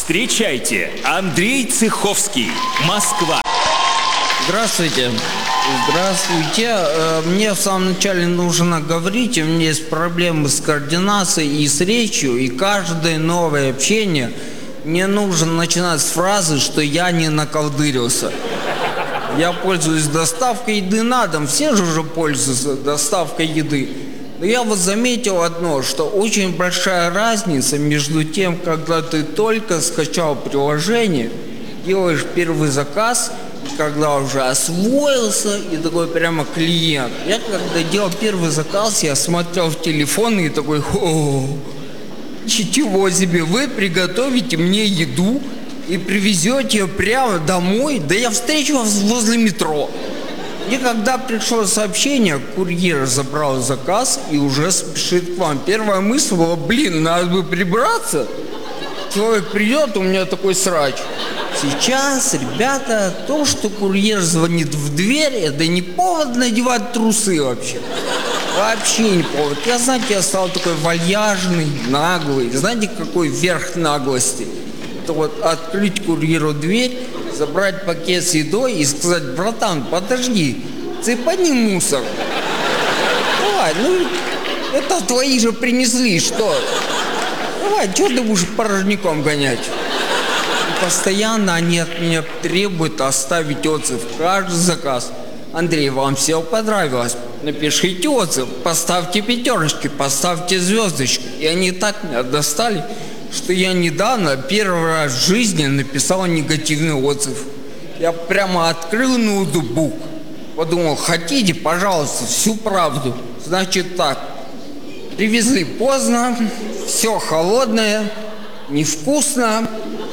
Встречайте, Андрей Цеховский, Москва. Здравствуйте. Здравствуйте. Мне в самом начале нужно говорить, у меня есть проблемы с координацией и с речью, и каждое новое общение мне нужно начинать с фразы, что я не наколдырился. Я пользуюсь доставкой еды на дом, все же уже пользуются доставкой еды. Но я вот заметил одно, что очень большая разница между тем, когда ты только скачал приложение, делаешь первый заказ, когда уже освоился и такой прямо клиент. Я когда делал первый заказ, я смотрел в телефон и такой: о, чего себе, вы приготовите мне еду и привезете ее прямо домой? Да я встречу вас возле метро. И когда пришло сообщение, курьер забрал заказ и уже спешит к вам. Первая мысль была: блин, надо бы прибраться. Человек придет, у меня такой срач. Сейчас, ребята, то, что курьер звонит в дверь, это не повод надевать трусы вообще. Вообще не повод. Я, знаете, я стал такой вальяжный, наглый. Знаете, какой верх наглости? Это вот открыть курьеру дверь, забрать пакет с едой и сказать: братан, подожди, цепани мусор. Давай, ну, это твои же принесли, что? Давай, что ты будешь порожняком гонять? И постоянно они от меня требуют оставить отзыв. Каждый заказ: Андрей, вам все понравилось? Напишите отзыв, поставьте пятерочки, поставьте звездочки. И они так меня достали, что я недавно первый раз в жизни написал негативный отзыв. Я прямо открыл ноутбук, подумал: хотите, пожалуйста, всю правду. Значит так, привезли поздно, все холодное, невкусно.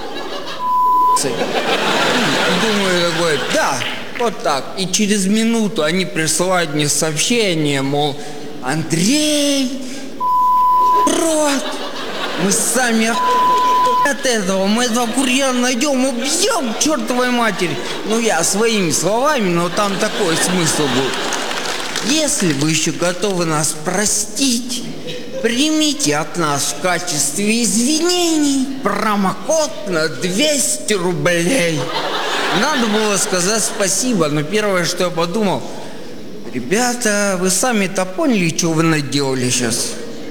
И думаю такой: да, вот так. И через минуту они присылают мне сообщение, мол: Андрей, рот, мы сами от этого, мы этого курьера найдем, убьем к чертовой матери. Ну, я своими словами, но там такой смысл был. Если вы еще готовы нас простить, примите от нас в качестве извинений промокод на 200 рублей. Надо было сказать спасибо, но первое, что я подумал: ребята, вы сами-то поняли, что вы наделали сейчас?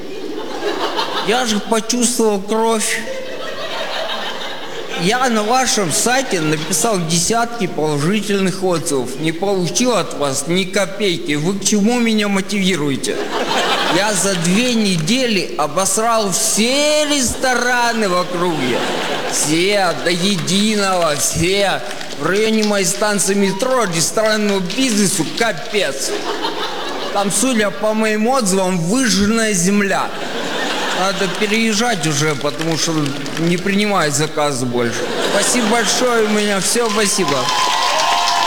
Я же почувствовал кровь. Я на вашем сайте написал десятки положительных отзывов. Не получил от вас ни копейки. Вы к чему меня мотивируете? Я за 2 недели обосрал все рестораны в округе. Все, до единого, все. В районе моей станции метро ресторанному бизнесу капец. Там, судя по моим отзывам, выжженная земля. Надо переезжать уже, потому что не принимают заказы больше. Спасибо большое, у меня все, спасибо.